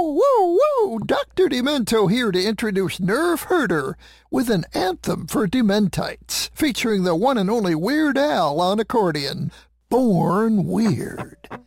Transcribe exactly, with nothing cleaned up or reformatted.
Whoa, whoa, whoa! Doctor Demento here to introduce Nerve Herder with an anthem for Dementites, featuring the one and only Weird Al on accordion. Born Weird.